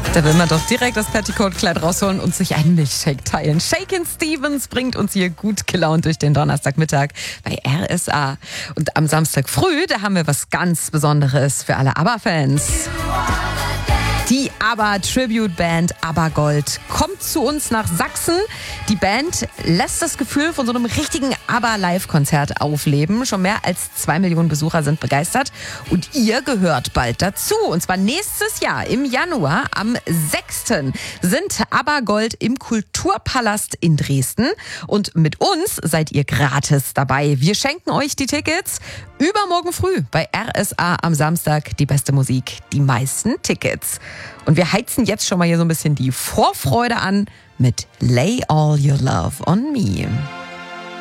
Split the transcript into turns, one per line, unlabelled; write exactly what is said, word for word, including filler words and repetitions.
Da will man doch direkt das Petticoat-Kleid rausholen und sich einen Milchshake teilen. Shakin' Stevens bringt uns hier gut gelaunt durch den Donnerstagmittag bei R S A. Und am Samstag früh, da haben wir was ganz Besonderes für alle ABBA-Fans. Die ABBA-Tribute-Band ABBA Gold kommt zu uns nach Sachsen. Die Band lässt das Gefühl von so einem richtigen ABBA-Live-Konzert aufleben. Schon mehr als zwei Millionen Besucher sind begeistert. Und ihr gehört bald dazu. Und zwar nächstes Jahr im Januar, am sechsten sind ABBA Gold im Kulturpalast in Dresden. Und mit uns seid ihr gratis dabei. Wir schenken euch die Tickets übermorgen früh bei R S A am Samstag. Die beste Musik, die meisten Tickets. Und wir heizen jetzt schon mal hier so ein bisschen die Vorfreude an mit Lay All Your Love on Me.